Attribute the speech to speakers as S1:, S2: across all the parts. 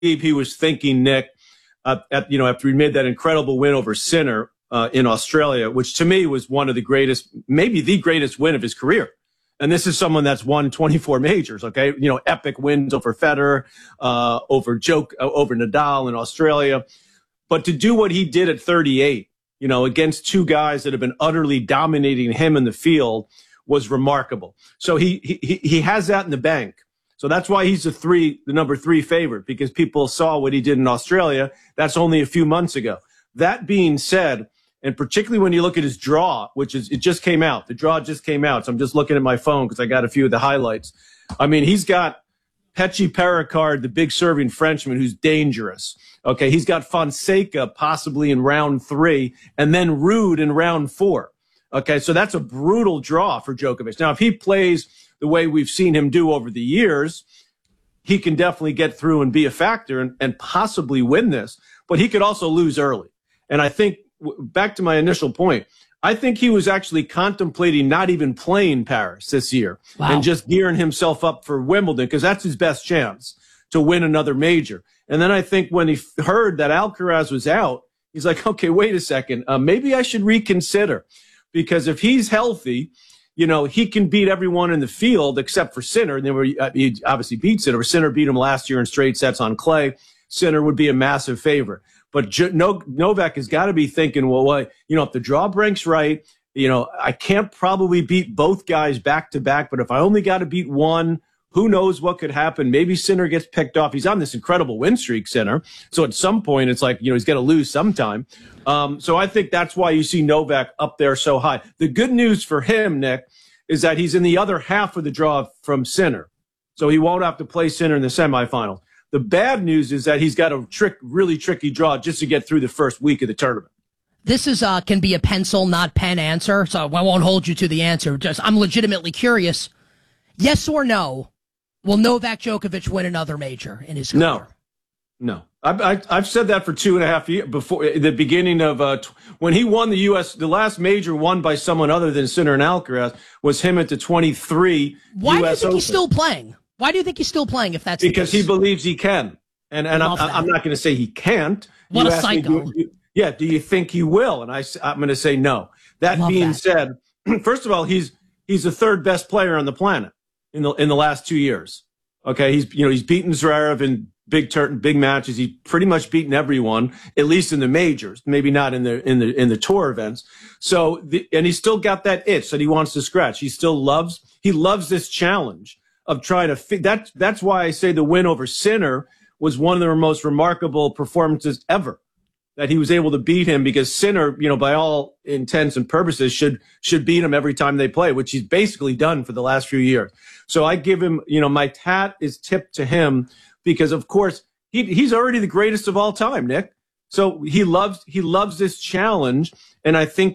S1: he was thinking, Nick, after he made that incredible win over Sinner in Australia, which to me was one of the greatest, maybe the greatest win of his career. And this is someone that's won 24 majors, okay? Epic wins over Federer, over Nadal in Australia. But to do what he did at 38, against two guys that have been utterly dominating him in the field was remarkable. So he has that in the bank. So that's why he's the number 3 favorite, because people saw what he did in Australia. That's only a few months ago. That being said, and particularly when you look at his draw, it just came out. The draw just came out. So I'm just looking at my phone because I got a few of the highlights. I mean, he's got Pechi Perricard, the big serving Frenchman, who's dangerous. Okay, he's got Fonseca possibly in round 3, and then Ruud in round 4. Okay, so that's a brutal draw for Djokovic. Now, if he plays the way we've seen him do over the years, he can definitely get through and be a factor and possibly win this. But he could also lose early. And I think, back to my initial point, I think he was actually contemplating not even playing Paris this year and just gearing himself up for Wimbledon, because that's his best chance to win another major. And then I think when he heard that Alcaraz was out, he's like, okay, wait a second. Maybe I should reconsider, because if he's healthy, he can beat everyone in the field except for Sinner. And then he obviously beat Sinner. Sinner beat him last year in straight sets on clay. Sinner would be a massive favorite. But Novak has got to be thinking, well, if the draw breaks right, I can't probably beat both guys back to back. But if I only got to beat one, who knows what could happen? Maybe Sinner gets picked off. He's on this incredible win streak, Sinner. So at some point, it's like, he's going to lose sometime. So I think that's why you see Novak up there so high. The good news for him, Nick, is that he's in the other half of the draw from Sinner. So he won't have to play Sinner in the semifinals. The bad news is that he's got a really tricky draw just to get through the first week of the tournament.
S2: This is can be a pencil, not pen answer, so I won't hold you to the answer. I'm legitimately curious. Yes or no, will Novak Djokovic win another major in his career?
S1: No. I've said that for 2.5 years, before the beginning of when he won the last major won by someone other than Sinner and Alcaraz was him at the 23
S2: Why
S1: US
S2: do you think
S1: Open.
S2: He's still playing? Why do you think he's still playing if that's
S1: because
S2: the case?
S1: He believes he can. And I'm not going to say he can't.
S2: What a psycho.
S1: Do you think he will? And I'm going to say no. That being said, first of all, he's the third best player on the planet in the last 2 years. Okay, he's beaten Zverev in big matches. He's pretty much beaten everyone, at least in the majors, maybe not in the tour events. So and he's still got that itch that he wants to scratch. He loves this challenge of trying to that's why I say the win over Sinner was one of the most remarkable performances ever, that he was able to beat him, because Sinner, by all intents and purposes should beat him every time they play, which he's basically done for the last few years. So I give him, my hat is tipped to him, because of course he's already the greatest of all time, Nick. So he loves this challenge, and I think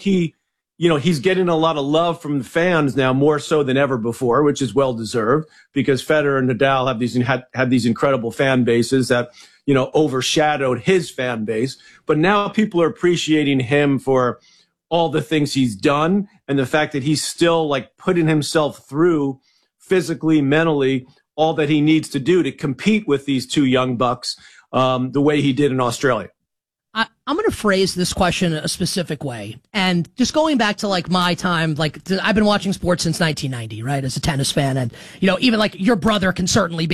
S1: he's getting a lot of love from the fans now, more so than ever before, which is well deserved, because Federer and Nadal have these incredible fan bases that overshadowed his fan base. But now people are appreciating him for all the things he's done, and the fact that he's still putting himself through physically, mentally, all that he needs to do to compete with these two young bucks the way he did in Australia.
S2: I'm going to phrase this question a specific way. And just going back to my time, I've been watching sports since 1990, right, as a tennis fan. And, even your brother can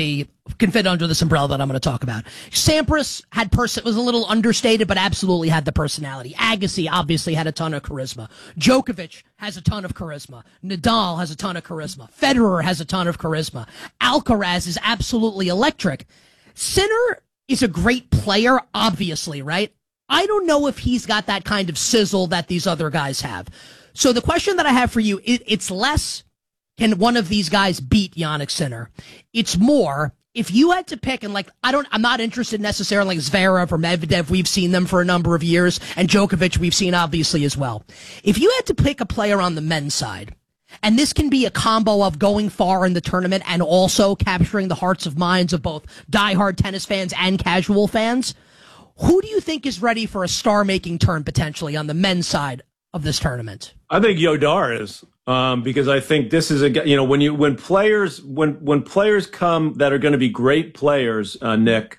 S2: fit under this umbrella that I'm going to talk about. Sampras was a little understated, but absolutely had the personality. Agassi obviously had a ton of charisma. Djokovic has a ton of charisma. Nadal has a ton of charisma. Federer has a ton of charisma. Alcaraz is absolutely electric. Sinner is a great player, obviously, right? I don't know if he's got that kind of sizzle that these other guys have. So the question that I have for you, it's less, can one of these guys beat Jannik Sinner? It's more, if you had to pick, and I'm not interested necessarily in Zverev or Medvedev. We've seen them for a number of years, and Djokovic we've seen obviously as well. If you had to pick a player on the men's side, and this can be a combo of going far in the tournament and also capturing the hearts and minds of both diehard tennis fans and casual fans, who do you think is ready for a star-making turn potentially on the men's side of this tournament?
S1: I think Yodar is, because I think this is when players come that are going to be great players, Nick,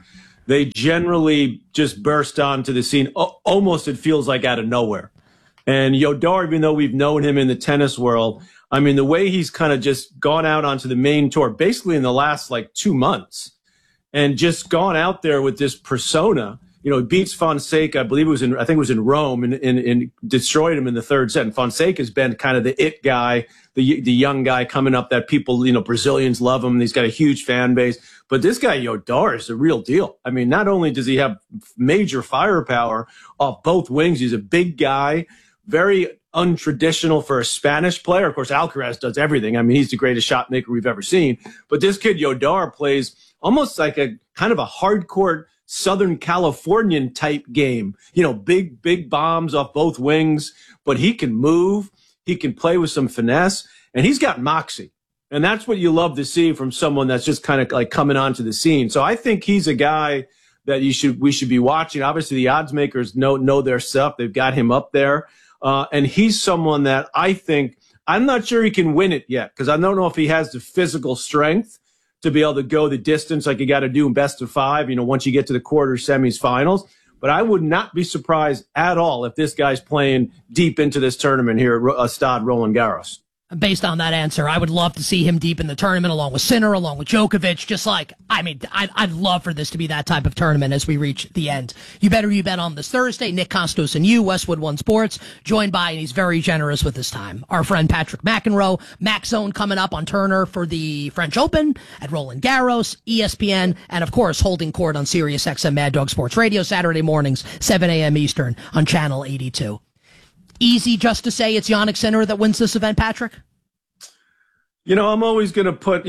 S1: they generally just burst onto the scene. Almost, it feels like out of nowhere. And Yodar, even though we've known him in the tennis world, I mean, the way he's kind of just gone out onto the main tour, basically in the last like 2 months, and just gone out there with this persona. Beats Fonseca. I believe I think it was in Rome, and destroyed him in the third set. And Fonseca's been kind of the it guy, the young guy coming up that people, Brazilians love him. And he's got a huge fan base. But this guy, Yodar, is the real deal. I mean, not only does he have major firepower off both wings, he's a big guy, very untraditional for a Spanish player. Of course, Alcaraz does everything. I mean, he's the greatest shot maker we've ever seen. But this kid, Yodar, plays almost like a kind of a hardcore Southern Californian type game, big bombs off both wings, but he can move, he can play with some finesse, and he's got moxie. And that's what you love to see from someone that's just kind of like coming onto the scene. So I think he's a guy that we should be watching. Obviously, the odds makers know their stuff. They've got him up there. And he's someone that I think, I'm not sure he can win it yet, because I don't know if he has the physical strength to be able to go the distance like you got to do in best of 5, once you get to the quarter, semis, finals. But I would not be surprised at all if this guy's playing deep into this tournament here at Stade Roland Garros.
S2: Based on that answer, I would love to see him deep in the tournament along with Sinner, along with Djokovic. I'd love for this to be that type of tournament as we reach the end. You Better You Bet on this Thursday. Nick Kostos and you, Westwood One Sports, joined by, and he's very generous with his time, our friend Patrick McEnroe. Max Zone coming up on Turner for the French Open at Roland Garros, ESPN, and of course, holding court on Sirius XM Mad Dog Sports Radio Saturday mornings, 7 a.m. Eastern on Channel 82. Easy just to say it's Jannik Sinner that wins this event, Patrick?
S1: I'm always going to put,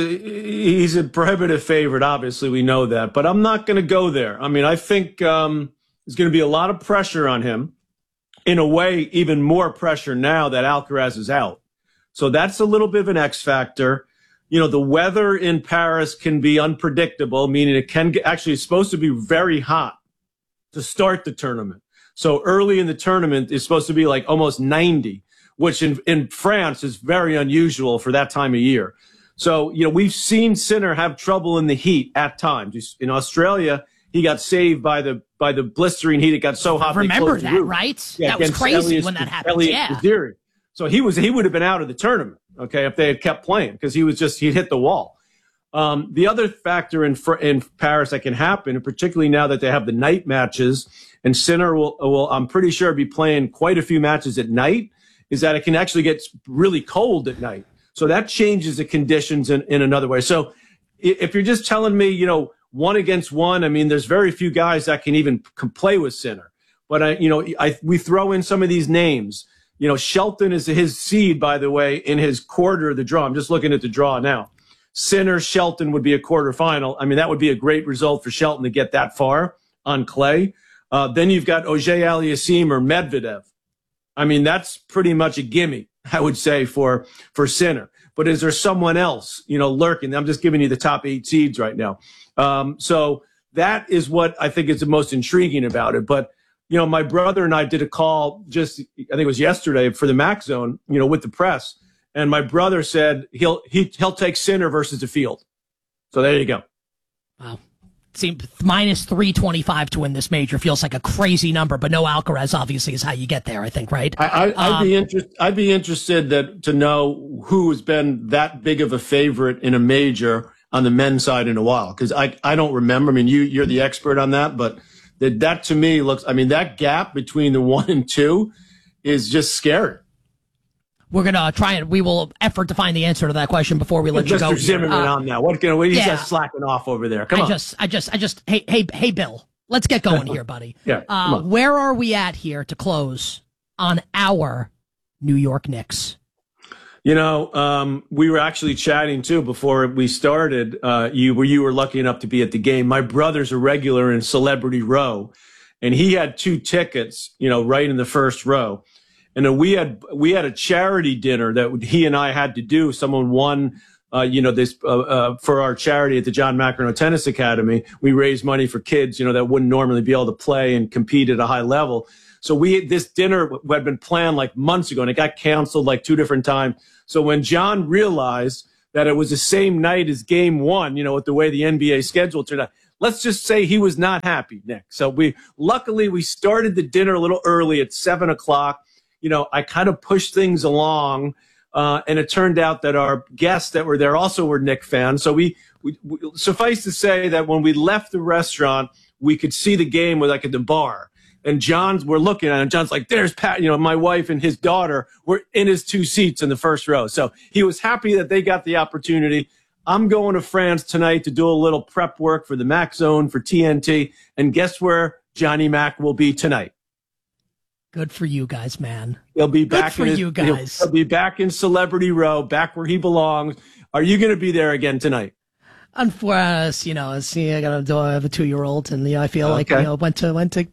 S1: he's a prohibitive favorite. Obviously, we know that, but I'm not going to go there. I mean, I think there's going to be a lot of pressure on him. In a way, even more pressure now that Alcaraz is out. So that's a little bit of an X factor. The weather in Paris can be unpredictable, meaning it can actually it's supposed to be very hot to start the tournament. So early in the tournament, it's supposed to be like almost 90, which in France is very unusual for that time of year. So, we've seen Sinner have trouble in the heat at times. In Australia, he got saved by the blistering heat. It got so hot.
S2: Remember that, right?
S1: Yeah,
S2: that was crazy when that happened.
S1: Yeah. So he would have been out of the tournament, okay, if they had kept playing, because he'd hit the wall. The other factor in Paris that can happen, and particularly now that they have the night matches, and Sinner will I'm pretty sure be playing quite a few matches at night, is that it can actually get really cold at night. So that changes the conditions in another way. So if you're just telling me, 1 against 1, I mean, there's very few guys that can play with Sinner. But we throw in some of these names. Shelton is his seed, by the way, in his quarter of the draw. I'm just looking at the draw now. Sinner, Shelton would be a quarterfinal. I mean, that would be a great result for Shelton to get that far on clay. Then you've got Auger-Aliassime or Medvedev. I mean, that's pretty much a gimme, I would say, for Sinner. But is there someone else, lurking? I'm just giving you the top 8 seeds right now. So that is what I think is the most intriguing about it. But, my brother and I did a call I think it was yesterday for the Max Zone, with the press. And my brother said he'll take Sinner versus the field. So there you go.
S2: Wow. Seems minus 325 to win this major feels like a crazy number, but no Alcaraz obviously is how you get there, I think, right?
S1: I'd be interested to know who has been that big of a favorite in a major on the men's side in a while, because I don't remember. I mean, you're the expert on that, but that to me looks. I mean, that gap between the 1 and 2 is just scary.
S2: We're going to we will effort to find the answer to that question before we let you go.
S1: Mr. Zimmerman on that. He's just slacking off over there. Come on.
S2: Hey, Bill, let's get going here, buddy.
S1: Yeah.
S2: Where are we at here to close on our New York Knicks?
S1: We were actually chatting too before we started. You were lucky enough to be at the game. My brother's a regular in Celebrity Row, and he had 2 tickets, right in the first row. And then we had a charity dinner that he and I had to do. Someone won, for our charity at the John McEnroe Tennis Academy. We raised money for kids, that wouldn't normally be able to play and compete at a high level. So this dinner had been planned like months ago, and it got canceled like 2 different times. So when John realized that it was the same night as game 1, with the way the NBA schedule turned out, let's just say he was not happy, Nick. So luckily we started the dinner a little early at 7:00. I kind of pushed things along, and it turned out that our guests that were there also were Knick fans. So we suffice to say that when we left the restaurant, we could see the game like at the bar. And we're looking at it, and John's like, there's Pat, my wife and his daughter were in his 2 seats in the first row. So he was happy that they got the opportunity. I'm going to France tonight to do a little prep work for the Mac Zone for TNT. And guess where Johnny Mac will be tonight?
S2: Good for you guys, man.
S1: He'll be back
S2: you guys.
S1: He'll be back in Celebrity Row, back where he belongs. Are you going to be there again tonight?
S2: Unfortunately, I have a 2-year-old, and I feel like I gotta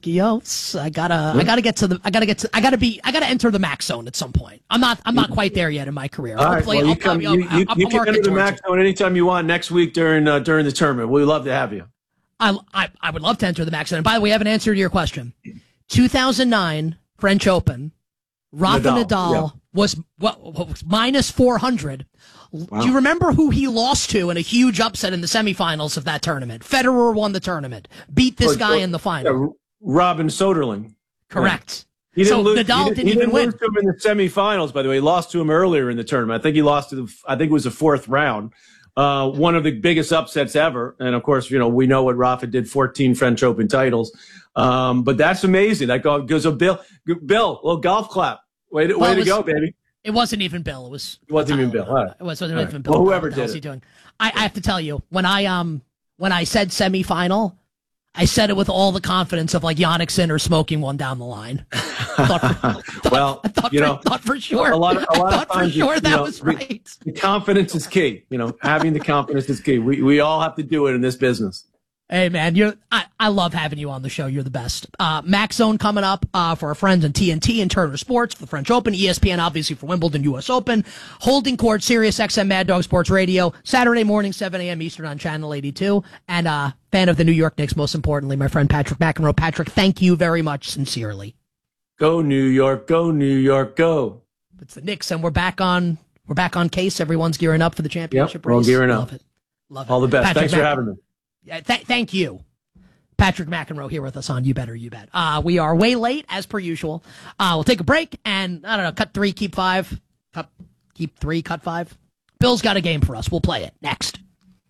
S2: enter the Mac Zone at some point. I'm not quite there yet in my career.
S1: All right, well, you can enter the Mac Zone anytime you want next week during the tournament. We'd love to have you.
S2: I would love to enter the Mac Zone. And by the way, I have an answer to your question. 2009 French Open, Rafa Nadal was minus 400. Wow. Do you remember who he lost to in a huge upset in the semifinals of that tournament? Federer won the tournament, beat this guy in the final.
S1: Robin Soderling.
S2: Correct.
S1: He didn't lose,
S2: Nadal didn't even win.
S1: Lose to him in the semifinals, by the way. He lost to him earlier in the tournament. I think he lost I think it was the 4th round. One of the biggest upsets ever. And of course, we know what Rafa did, 14 French Open titles. But that's amazing. That goes a Bill, little golf clap. Way to go, baby.
S2: It wasn't even Bill. It wasn't
S1: even Bill. Right.
S2: It wasn't even Bill.
S1: Well, whoever did
S2: it. Doing? I have to tell you, when I said semifinal, I said it with all the confidence of like Jannik Sinner smoking one down the line. I thought for sure.
S1: A lot of times,
S2: that was right.
S1: The confidence is key. Having the confidence is key. We all have to do it in this business.
S2: Hey, man, I love having you on the show. You're the best. Mac Zone coming up for our friends in TNT and Turner Sports for the French Open, ESPN obviously for Wimbledon, U.S. Open, Holding Court, Sirius XM Mad Dog Sports Radio, Saturday morning, 7 a.m. Eastern on Channel 82, and fan of the New York Knicks, most importantly, my friend Patrick McEnroe. Patrick, thank you very much, sincerely.
S1: Go New York, go New York, go.
S2: It's the Knicks, and we're back on case. Everyone's gearing up for the championship race.
S1: We're all gearing up.
S2: Love it.
S1: All the best.
S2: Patrick
S1: Thanks for having me.
S2: Thank you. Patrick McEnroe here with us on You Better You Bet. We are way late, as per usual. We'll take a break and, cut 3, keep 5. Keep 3, cut 5. Bill's got a game for us. We'll play it next.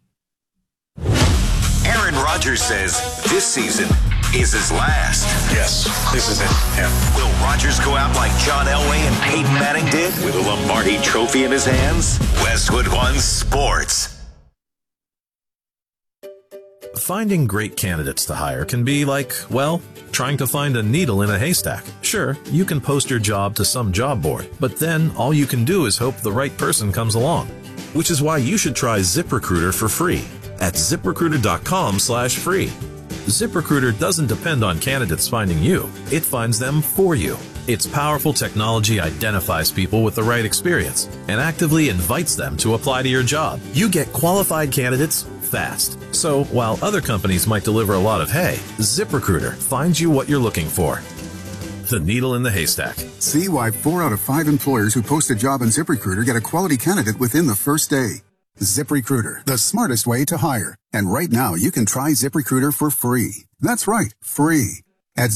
S3: Aaron Rodgers says this season is his last.
S4: Yes, this is it. Yeah.
S3: Will Rodgers go out like John Elway and Peyton Manning did with a Lombardi trophy in his hands? Westwood One Sports.
S5: Finding great candidates to hire can be like, trying to find a needle in a haystack. Sure, you can post your job to some job board, but then all you can do is hope the right person comes along. Which is why you should try ZipRecruiter for free at ZipRecruiter.com/free. ZipRecruiter doesn't depend on candidates finding you. It finds them for you. Its powerful technology identifies people with the right experience and actively invites them to apply to your job. You get qualified candidates fast. So while other companies might deliver a lot of hay, ZipRecruiter finds you what you're looking for. The needle in the haystack.
S6: See why 4 out of 5 employers who post a job on ZipRecruiter get a quality candidate within the first day. ZipRecruiter, the smartest way to hire. And right now, you can try ZipRecruiter for free. That's right, free. At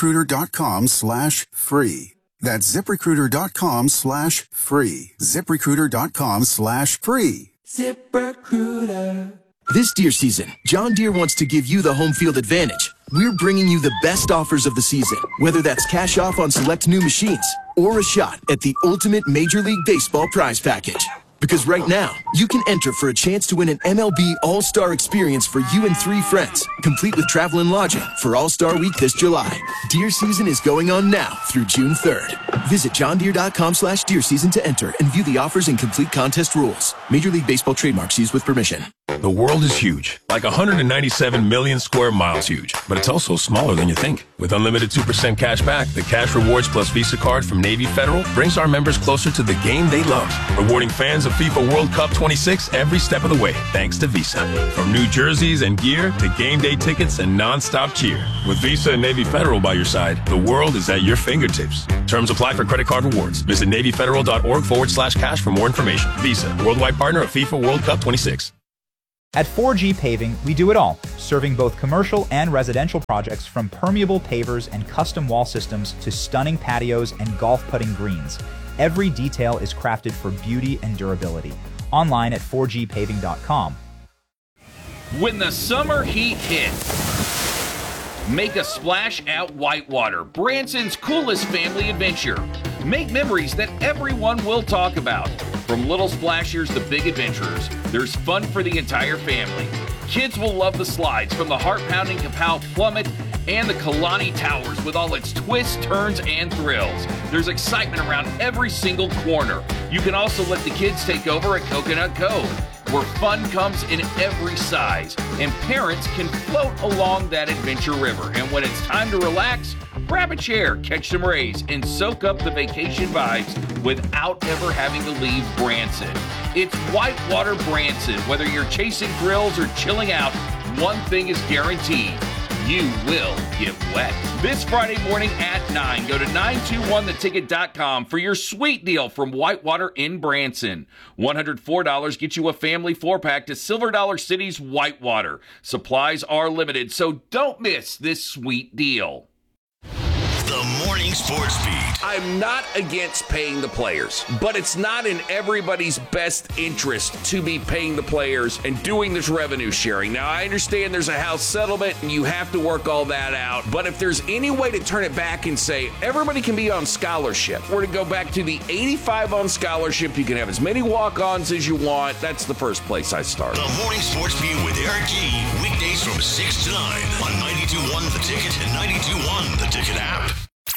S6: ZipRecruiter.com/free. That's ZipRecruiter.com/free. ZipRecruiter.com/free.
S7: ZipRecruiter. This deer season, John Deere wants to give you the home field advantage. We're bringing you the best offers of the season, whether that's cash off on select new machines or a shot at the ultimate Major League Baseball prize package. Because right now, you can enter for a chance to win an MLB All-Star experience for you and 3 friends, complete with travel and lodging for All-Star Week this July. Deer season is going on now through June 3rd. Visit johndeere.com/deer season to enter and view the offers and complete contest rules. Major League Baseball trademarks used with permission.
S4: The world is huge, like 197 million square miles huge, but it's also smaller than you think. With unlimited 2% cash back, the Cash Rewards Plus Visa card from Navy Federal brings our members closer to the game they love, rewarding fans of FIFA World Cup 26 every step of the way, thanks to Visa. From new jerseys and gear to game day tickets and non-stop cheer. With Visa and Navy Federal by your side, the world is at your fingertips. Terms apply for credit card rewards. Visit NavyFederal.org/cash for more information. Visa, worldwide partner of FIFA World Cup 26.
S8: At 4G Paving, we do it all, serving both commercial and residential projects from permeable pavers and custom wall systems to stunning patios and golf putting greens. Every detail is crafted for beauty and durability. Online at 4gpaving.com.
S9: When the summer heat hits, make a splash at Whitewater, Branson's coolest family adventure. Make memories that everyone will talk about. From little splashers to big adventurers, there's fun for the entire family. Kids will love the slides from the heart-pounding Kapow Plummet and the Kalani Towers with all its twists, turns, and thrills. There's excitement around every single corner. You can also let the kids take over at Coconut Cove, where fun comes in every size, and parents can float along that adventure river. And when it's time to relax, grab a chair, catch some rays, and soak up the vacation vibes without ever having to leave Branson. It's Whitewater Branson. Whether you're chasing thrills or chilling out, one thing is guaranteed: you will get wet. This Friday morning at 9, go to 921theticket.com for your sweet deal from Whitewater in Branson. $104 gets you a family 4-pack to Silver Dollar City's Whitewater. Supplies are limited, so don't miss this sweet deal.
S3: The Morning Sports Beat.
S9: I'm not against paying the players, but it's not in everybody's best interest to be paying the players and doing this revenue sharing. Now, I understand there's a House settlement and you have to work all that out, but if there's any way to turn it back and say everybody can be on scholarship, we're to go back to the 85 on scholarship, you can have as many walk-ons as you want, that's the first place I start.
S3: The Morning Sports Beat with Eric G. Weekdays from 6 to 9 on 92.1 The Ticket and 92.1 The Ticket app.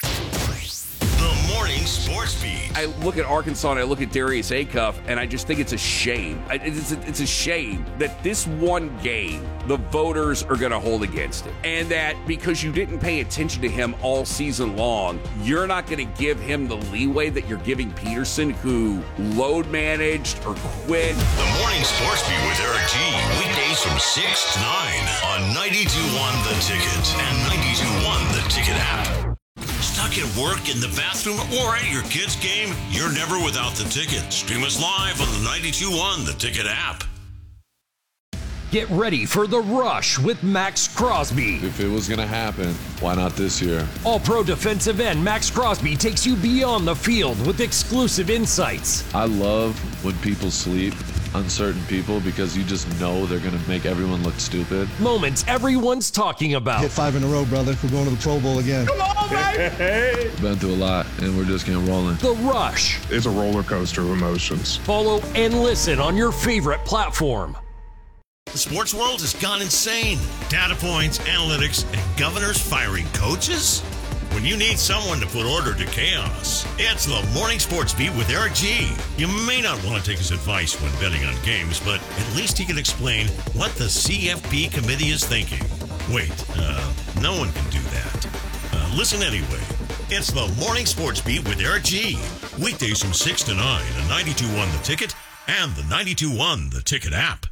S3: The Morning Sports Beat.
S9: I look at Arkansas and I look at Darius Acuff, and I just think it's a shame. It's a shame that this one game the voters are going to hold against him, and that because you didn't pay attention to him all season long, you're not going to give him the leeway that you're giving Peterson, who load managed or quit.
S3: The Morning Sports Beat with Eric G. Weekdays from 6 to 9 on 92.1 The Ticket and 92.1 The Ticket app. Stuck at work, in the bathroom, or at your kid's game? You're never without The Ticket. Stream us live on the 92.1 The Ticket app.
S10: Get ready for The Rush with Max Crosby.
S11: If it was going to happen, why not this year?
S10: All-pro defensive end Max Crosby takes you beyond the field with exclusive insights.
S11: I love when people sleep, uncertain people, because you just know they're going to make everyone look stupid.
S10: Moments everyone's talking about.
S12: Hit 5 in a row, brother. We're going to the Pro Bowl again.
S10: Come on, baby!
S11: Been through a lot, and we're just getting rolling.
S10: The Rush.
S13: It's a roller coaster of emotions.
S10: Follow and listen on your favorite platform.
S3: The sports world has gone insane. Data points, analytics, and governors firing coaches? When you need someone to put order to chaos, it's the Morning Sports Beat with Eric G. You may not want to take his advice when betting on games, but at least he can explain what the CFP committee is thinking. Wait, no one can do that. Listen anyway. It's the Morning Sports Beat with Eric G. Weekdays from 6 to 9 on 92.1 The Ticket and the 92.1 The Ticket app.